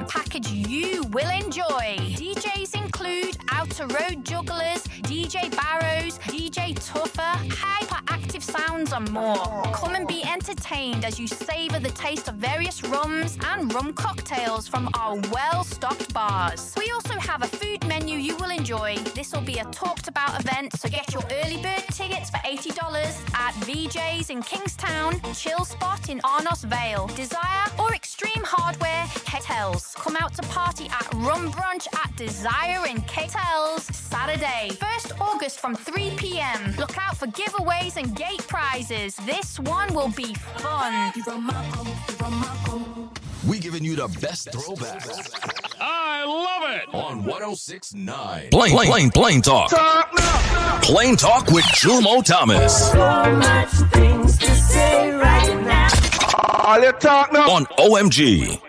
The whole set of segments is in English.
package you will enjoy. DJs include Outer Road Jugglers, DJ Barrows, DJ Tuffer, Hyperactive Sounds and more. Come and be entertained as you savour the taste of various rums and rum cocktails from our well-stocked bars. We also have a food menu you will enjoy. This will be a talked about event, so get your early bird tickets for $80 at VJ's in Kingstown, Chill Spot in Arnos Vale, Desire or Extreme Hardware, Ketels. Come out to party at Rum Brunch at Desire in Ketels, Saturday, 1st August from 3 p.m. Look out for giveaways and gate prizes. This one will be fun. We giving you the best throwbacks. I love it. On 106.9. Plain Talk. Plain Talk with Jumo Thomas. So much things to say right now. All you talk now. On OMG.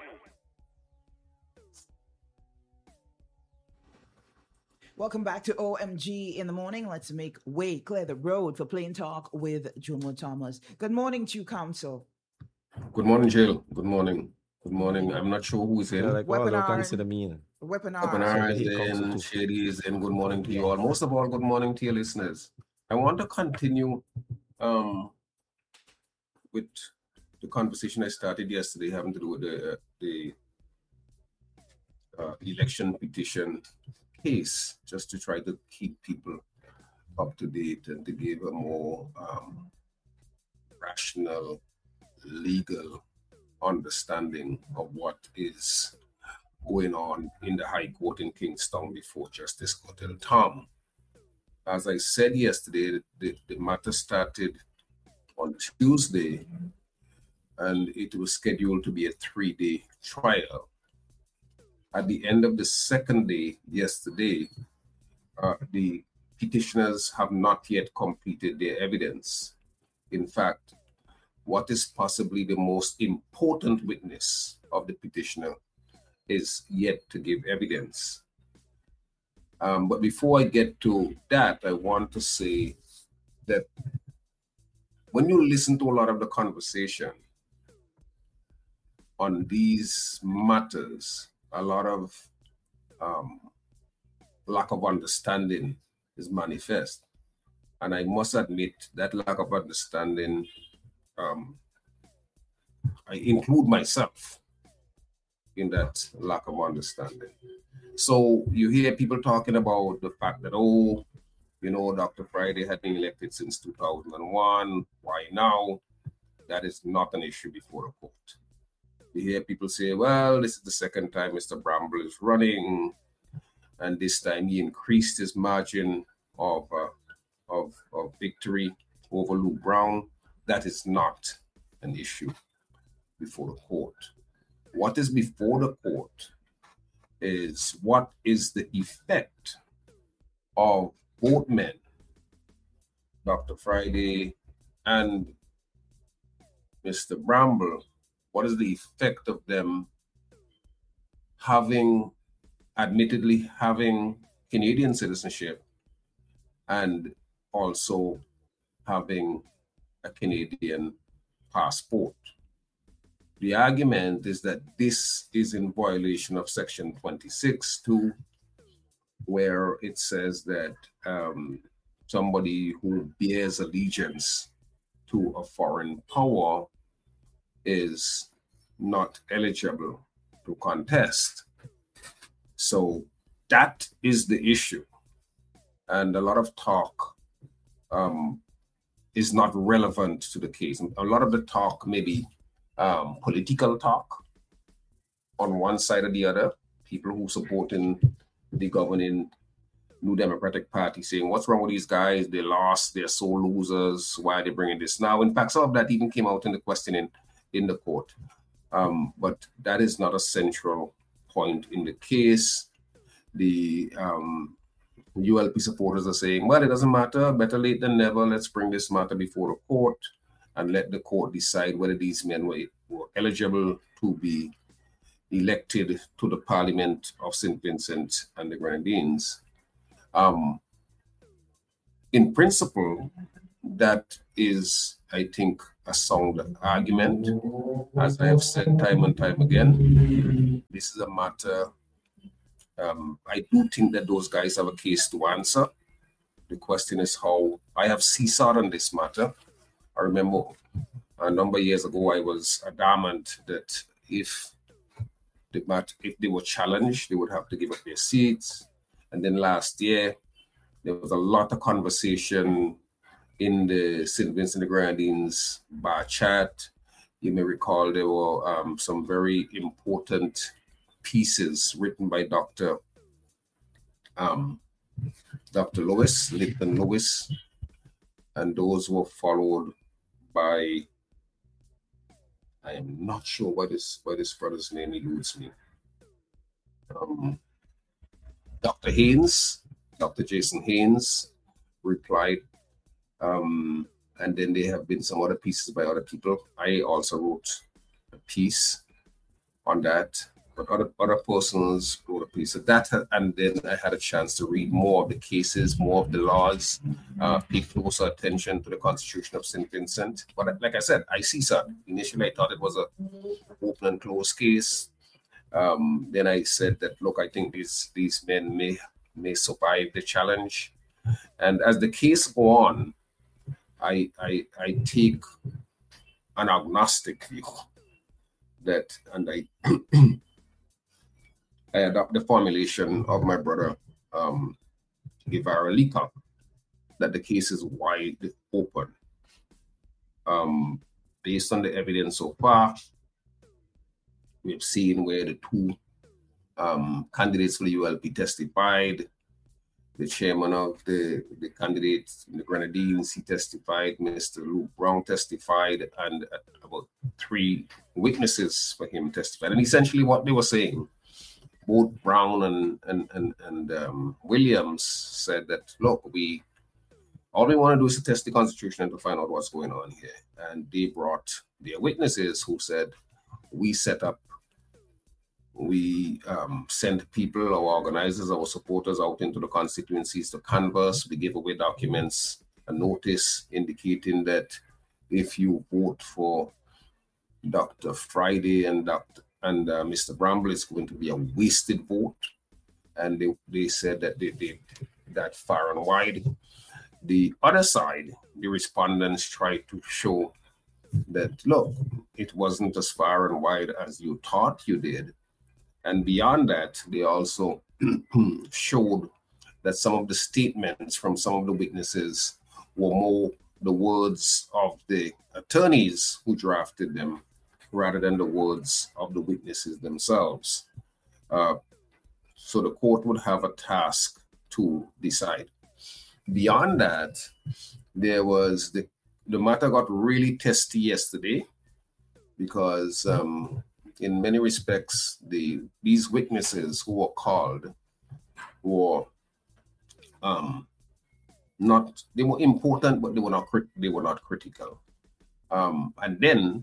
Welcome back to OMG in the morning. Let's make way, clear the road for Plain Talk with Jumo Thomas. Good morning to you, Council. Good morning, Jill. Good morning. Good morning. I'm not sure who is in. Weaponar is in. Shady is in. Good morning to you all. Most of all, good morning to your listeners. I want to continue with the conversation I started yesterday having to do with the election petition case, just to try to keep people up to date and to give a more rational, legal understanding of what is going on in the High Court in Kingston before Justice Cottle Tom. As I said yesterday, the matter started on Tuesday, and it was scheduled to be a 3-day trial. At the end of the second day, yesterday, the petitioners have not yet completed their evidence. In fact, what is possibly the most important witness of the petitioner is yet to give evidence. But before I get to that, I want to say that when you listen to a lot of the conversation on these matters, a lot of lack of understanding is manifest. And I must admit that lack of understanding, I include myself in that lack of understanding. So you hear people talking about the fact that, Dr. Friday had been elected since 2001. Why now? That is not an issue before the court. You hear people say, well, this is the second time Mr. Bramble is running, and this time he increased his margin of victory over Lou Brown. That is not an issue before the court. What is before the court is what is the effect of both men, Dr. Friday and Mr. Bramble. What is the effect of them admittedly having Canadian citizenship and also having a Canadian passport? The argument is that this is in violation of Section 26(2), where it says that somebody who bears allegiance to a foreign power is not eligible to contest. So that is the issue. And a lot of talk is not relevant to the case. A lot of the talk may be political talk on one side or the other. People who supporting the governing New Democratic Party saying, what's wrong with these guys? They lost, they're so losers. Why are they bringing this now? In fact, some of that even came out in the questioning in the court. But that is not a central point in the case. The ULP supporters are saying, well, it doesn't matter, better late than never. Let's bring this matter before the court and let the court decide whether these men were eligible to be elected to the Parliament of St. Vincent and the Grenadines. In principle, that is, I think, a sound argument. As I have said time and time again, this is a matter. I do think that those guys have a case to answer. The question is how. I have seesawed on this matter. I remember a number of years ago, I was adamant that if they were challenged, they would have to give up their seats. And then last year, there was a lot of conversation in the St. Vincent and the Grenadines bar chat. You may recall there were some very important pieces written by Dr. Lewis, Lipton Lewis, and those were followed by, I am not sure why this brother's name eludes me. Dr. Haynes, Dr. Jason Haynes replied, and then there have been some other pieces by other people. I also wrote a piece on that, but other persons wrote a piece of that, and then I had a chance to read more of the cases, more of the laws, pay closer attention to the Constitution of St. Vincent. But like I said, I see that. Initially, I thought it was a open and closed case. Then I said that, look, I think these men may survive the challenge. And as the case go on, I take an agnostic view that, and I I adopt the formulation of my brother Guevara Lika, that the case is wide open. Based on the evidence so far, we've seen where the two candidates for the ULP testified. The chairman of the candidates in the Grenadines, he testified. Mr. Luke Brown testified, and about 3 witnesses for him testified. And essentially what they were saying, both Brown and Williams said that, look, all we want to do is to test the Constitution and to find out what's going on here. And they brought their witnesses who said, we sent people, our organizers, our supporters out into the constituencies to canvass. We gave away documents, a notice indicating that if you vote for Dr. Friday and Mr. Bramble, it's going to be a wasted vote. And they said that they did that far and wide. The other side, the respondents tried to show that, look, it wasn't as far and wide as you thought you did. And beyond that, they also showed that some of the statements from some of the witnesses were more the words of the attorneys who drafted them rather than the words of the witnesses themselves. So the court would have a task to decide. Beyond that, there was the matter got really testy yesterday because in many respects, these witnesses who were called were they were important, but they were not critical. And then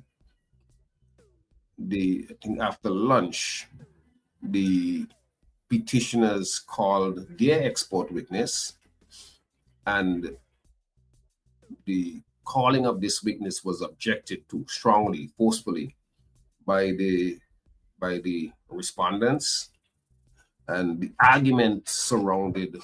I think after lunch, the petitioners called their expert witness, and the calling of this witness was objected to strongly, forcefully by the respondents, and the argument surrounded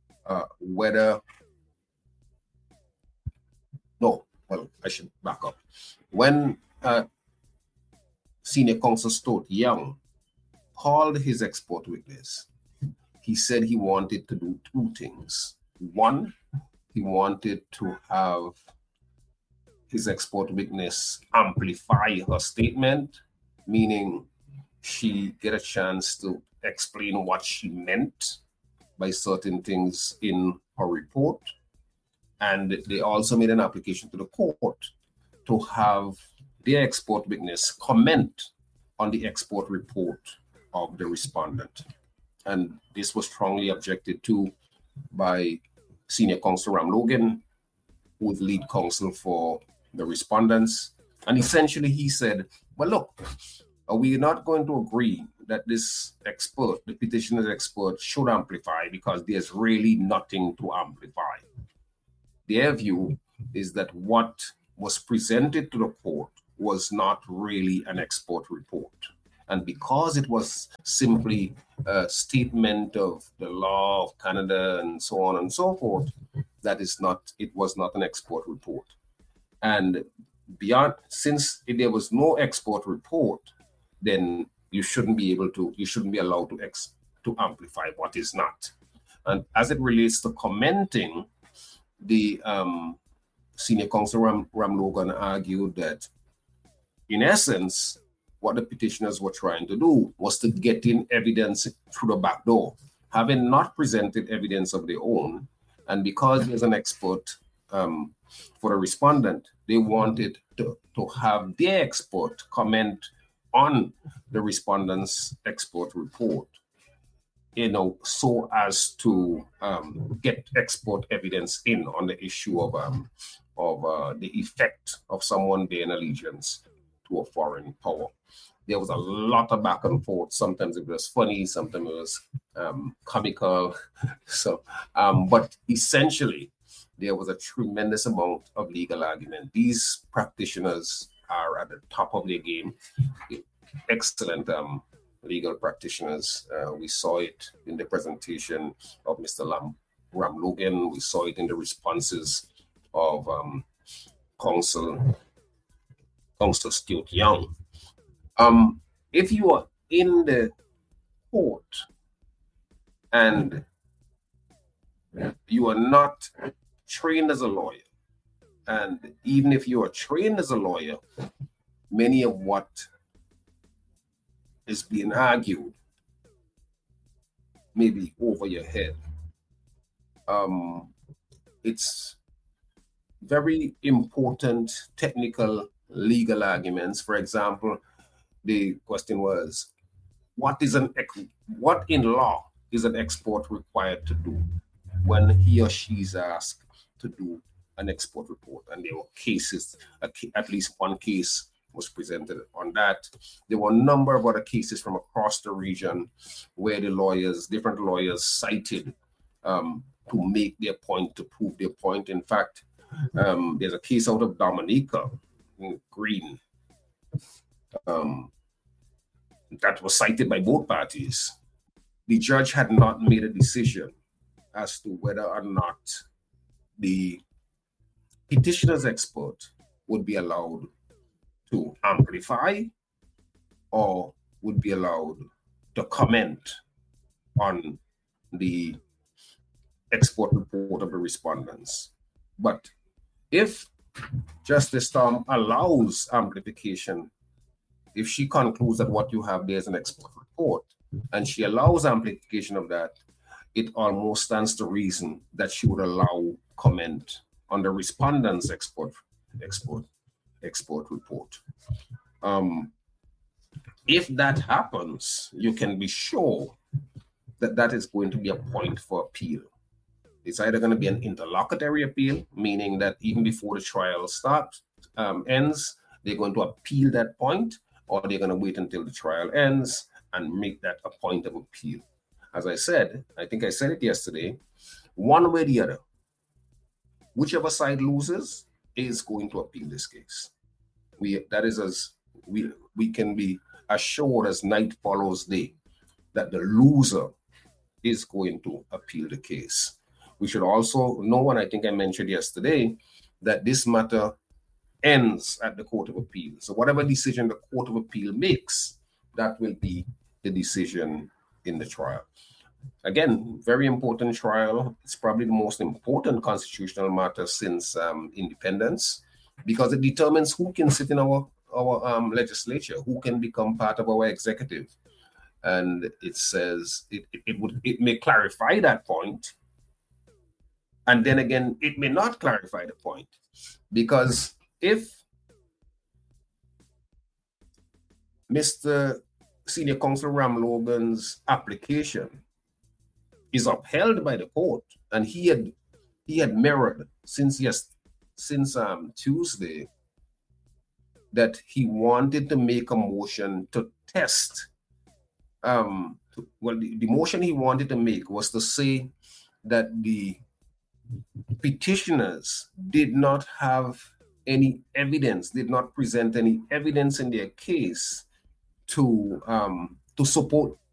I should back up. When Senior Counsel Stuart Young called his expert witness, he said he wanted to do 2 things. One, he wanted to have his expert witness amplify her statement, meaning she get a chance to explain what she meant by certain things in her report. And they also made an application to the court to have their expert witness comment on the expert report of the respondent. And this was strongly objected to by Senior Counsel Ram Logan, who is lead counsel for the respondents. And essentially he said, well, look, are we not going to agree that this expert, the petitioner's expert, should amplify because there's really nothing to amplify? Their view is that what was presented to the court was not really an expert report. And because it was simply a statement of the law of Canada and so on and so forth, it was not an export report. And since there was no export report, then you shouldn't be allowed to amplify what is not. And as it relates to commenting, the senior counsel Ram Logan argued that, in essence, what the petitioners were trying to do was to get in evidence through the back door, having not presented evidence of their own. And because there's an expert for the respondent, they wanted to have their expert comment on the respondent's export report, so as to get export evidence in on the issue of the effect of someone being allegiance to a foreign power. There was a lot of back and forth. Sometimes it was funny, sometimes it was comical. But essentially, there was a tremendous amount of legal argument. These practitioners are at the top of their game. Excellent legal practitioners. We saw it in the presentation of Mr. Ram Logan. We saw it in the responses of Counsel Stuart Young. If you are in the court and you are not trained as a lawyer, and even if you are trained as a lawyer, many of what is being argued may be over your head. It's very important technical legal arguments. For example, the question was, what in law is an export required to do when he or she is asked to do an export report? And there were cases, at least one case was presented on that. There were a number of other cases from across the region where different lawyers cited to make their point, to prove their point. In fact, there's a case out of Dominica in Green that was cited by both parties. The judge had not made a decision as to whether or not the petitioner's expert would be allowed to amplify or would be allowed to comment on the export report of the respondents. But if Justice Storm allows amplification, if she concludes that what you have there is an export report, and she allows amplification of that, it almost stands to reason that she would allow comment on the respondent's export report. If that happens, you can be sure that that is going to be a point for appeal. It's either going to be an interlocutory appeal, meaning that even before the trial ends, they're going to appeal that point, or they're going to wait until the trial ends and make that a point of appeal. As I said, I think I said it yesterday, one way or the other, whichever side loses is going to appeal this case. We can be assured as night follows day that the loser is going to appeal the case. We should also know, and I think I mentioned yesterday, that this matter ends at the Court of Appeal. So whatever decision the Court of Appeal makes, that will be the decision in the trial. Again, very important trial. It's probably the most important constitutional matter since independence, because it determines who can sit in our legislature, who can become part of our executive. And it says it may clarify that point. And then again, it may not clarify the point, because if Mr. Senior Counsel Ram Logan's application is upheld by the court, and he had mirrored since Tuesday that he wanted to make a motion to test. The motion he wanted to make was to say that the petitioners did not have any evidence, did not present any evidence in their case to support